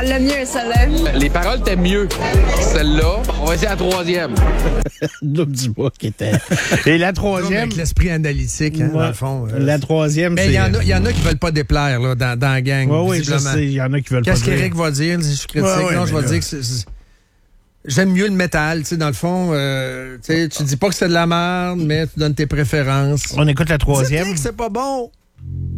l'aime mieux, celle-là. Les paroles étaient mieux. Celle-là, on va essayer la troisième. Double Dubois qui était. Et la troisième. Avec l'esprit analytique, hein, dans le fond. La troisième, mais c'est. Il y en a qui veulent pas déplaire là, dans la gang. Oui, je sais. Il y en a qui veulent pas. Qu'est-ce qu'Éric va dire si je suis critique? Non, je vais dire que j'aime mieux le métal, tu sais, dans le fond. Tu dis pas que c'est de la merde, mais tu donnes tes préférences. On écoute la troisième. C'est que c'est pas bon.